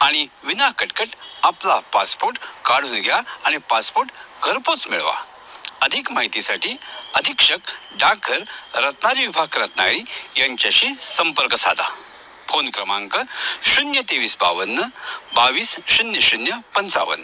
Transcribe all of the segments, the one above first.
आणि विना कटकट आपला पासपोर्ट काढून घ्या आणि पासपोर्ट घरपोच मिळवा. अधिक माहितीसाठी अधीक्षक डाकघर रत्नागिरी विभाग रत्नागिरी यांच्याशी संपर्क साधा. फोन क्रमांक 02352 220055.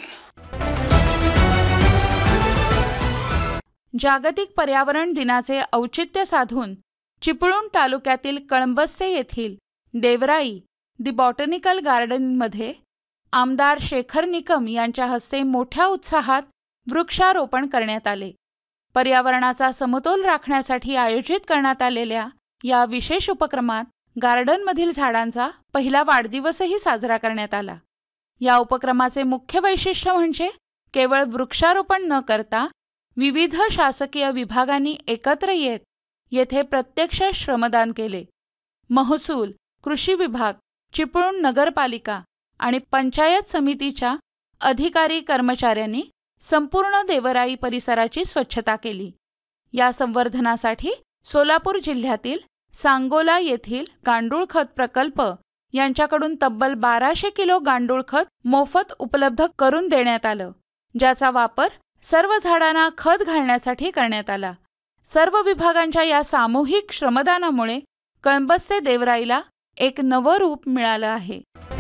जागतिक पर्यावरण दिनाचे औचित्य साधून चिपळूण तालुक्यातील कळंबस्ते येथील देवराई दि बॉटनिकल गार्डनमध्ये आमदार शेखर निकम यांच्या हस्ते मोठ्या उत्साहात वृक्षारोपण करण्यात आले. पर्यावरणाचा समतोल राखण्यासाठी आयोजित करण्यात आलेल्या या विशेष उपक्रमात गार्डनमधील झाडांचा पहिला वाढदिवसही साजरा करण्यात आला. या उपक्रमाचे मुख्य वैशिष्ट्य म्हणजे केवळ वृक्षारोपण न करता विविध शासकीय विभागांनी एकत्र येत येथे प्रत्यक्ष श्रमदान केले. महसूल, कृषी विभाग, चिपळूण नगरपालिका आणि पंचायत समितीच्या अधिकारी कर्मचाऱ्यांनी संपूर्ण देवराई परिसराची स्वच्छता केली. या संवर्धनासाठी सोलापूर जिल्ह्यातील सांगोला येथील गांडूळ खत प्रकल्प यांच्याकडून तब्बल 1200 किलो गांडूळ खत मोफत उपलब्ध करून देण्यात आलं, ज्याचा वापर सर्व झाडांना खत घालण्यासाठी करण्यात आला. सर्व विभागांच्या या सामूहिक श्रमदानामुळे कळंबस्ते देवराईला एक नवं रूप मिळालं आहे.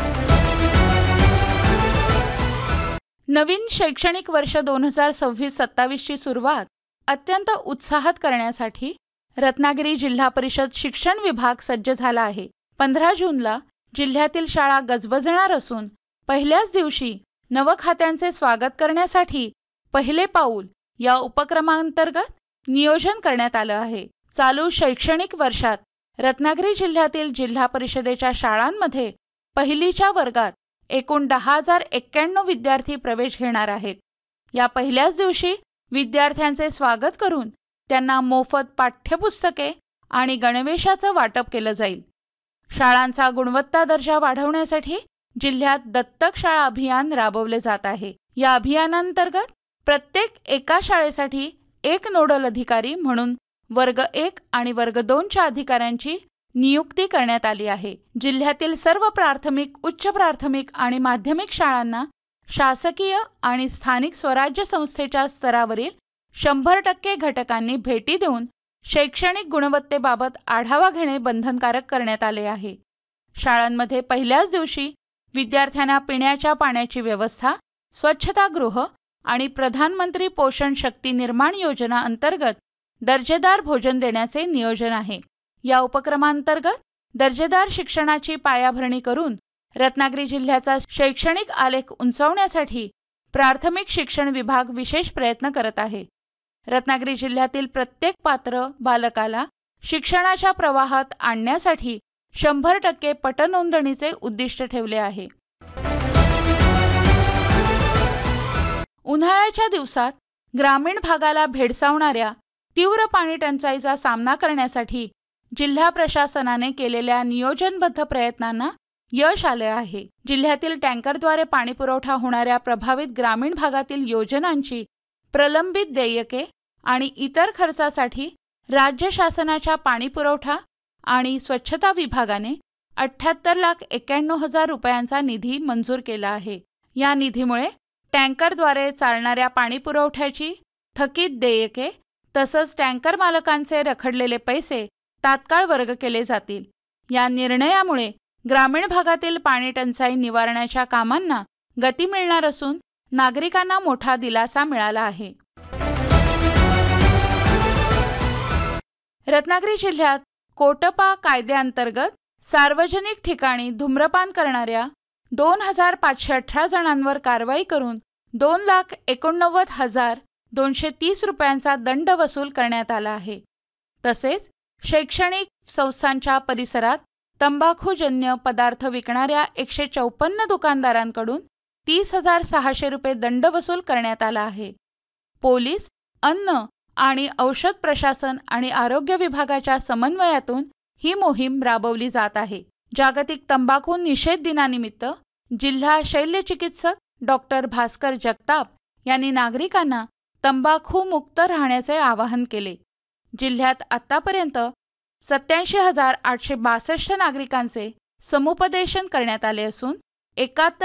नवीन शैक्षणिक वर्ष 2026-27 ची सुरुवात अत्यंत उत्साहात करण्यासाठी रत्नागिरी जिल्हा परिषद शिक्षण विभाग सज्ज झाला आहे. 15 जूनला जिल्ह्यातील शाळा गजबजणार असून पहिल्याच दिवशी नवखात्यांचे स्वागत करण्यासाठी पहिले पाऊल या उपक्रमांतर्गत नियोजन करण्यात आलं आहे. चालू शैक्षणिक वर्षात रत्नागिरी जिल्ह्यातील जिल्हा परिषदेच्या शाळांमध्ये पहिलीच्या वर्गात एकूण 10,091 विद्यार्थी प्रवेश घेणार आहेत. या पहिल्याच दिवशी विद्यार्थ्यांचे स्वागत करून त्यांना मोफत पाठ्यपुस्तके आणि गणवेशाचं वाटप केलं जाईल. शाळांचा गुणवत्ता दर्जा वाढवण्यासाठी जिल्ह्यात दत्तक शाळा अभियान राबवले जात आहे. या अभियानांतर्गत प्रत्येक एका शाळेसाठी एक नोडल अधिकारी म्हणून वर्ग 1 आणि वर्ग 2 च्या अधिकाऱ्यांची नियुक्ती करण्यात आली आहे. जिल्ह्यातील सर्व प्राथमिक, उच्च प्राथमिक आणि माध्यमिक शाळांना शासकीय आणि स्थानिक स्वराज्य संस्थेच्या स्तरावरील 100% घटकांनी भेटी देऊन शैक्षणिक गुणवत्तेबाबत आढावा घेणे बंधनकारक करण्यात आले आहे. शाळांमध्ये पहिल्याच दिवशी विद्यार्थ्यांना पिण्याच्या पाण्याची व्यवस्था, स्वच्छतागृह आणि प्रधानमंत्री पोषण शक्ती निर्माण योजना अंतर्गत दर्जेदार भोजन देण्याचे नियोजन आहे. या उपक्रमांतर्गत दर्जेदार शिक्षणाची पायाभरणी करून रत्नागिरी जिल्ह्याचा शैक्षणिक आलेख उंचावण्यासाठी प्राथमिक शिक्षण विभाग विशेष प्रयत्न करत आहे. रत्नागिरी जिल्ह्यातील प्रत्येक पात्र बालकाला शिक्षणाच्या प्रवाहात आणण्यासाठी 100% पटनोंदणीचे उद्दिष्ट ठेवले आहे. उन्हाळ्याच्या दिवसात ग्रामीण भागाला भेडसावणाऱ्या तीव्र पाणी टंचाईचा सामना करण्यासाठी जिल्हा प्रशासनाने केलेल्या नियोजनबद्ध प्रयत्नांना यश आले आहे. जिल्ह्यातील टँकरद्वारे पाणीपुरवठा होणाऱ्या प्रभावित ग्रामीण भागातील योजनांची प्रलंबित देयके आणि इतर खर्चासाठी राज्य शासनाच्या पाणीपुरवठा आणि स्वच्छता विभागाने 78,91,000 रुपयांचा निधी मंजूर केला आहे. या निधीमुळे टँकरद्वारे चालणाऱ्या पाणीपुरवठ्याची थकीत देयके तसंच टँकर मालकांचे रखडलेले पैसे तात्काळ वर्ग केले जातील. या निर्णयामुळे ग्रामीण भागातील पाणी टंचाई निवारणाच्या कामांना गती मिळणार असून नागरिकांना मोठा दिलासा मिळाला आहे. रत्नागिरी जिल्ह्यात कोटपा कायद्याअंतर्गत सार्वजनिक ठिकाणी धूम्रपान करणाऱ्या 2,518 जणांवर कारवाई करून 2,89,230 रुपयांचा दंड वसूल करण्यात आला आहे. तसेच शैक्षणिक संस्थांच्या परिसरात तंबाखूजन्य पदार्थ विकणाऱ्या 154 दुकानदारांकडून 30,600 रुपये दंड वसूल करण्यात आला आहे. पोलीस, अन्न आणि औषध प्रशासन आणि आरोग्य विभागाच्या समन्वयातून ही मोहीम राबवली जात आहे. जागतिक तंबाखू निषेध दिनानिमित्त जिल्हा शल्यचिकित्सक डॉक्टर भास्कर जगताप यांनी नागरिकांना तंबाखूमुक्त राहण्याचे आवाहन केले. जिल्ह्यात आतापर्यंत 87,862 नागरिकांचे समुपदेशन करण्यात आले असून 71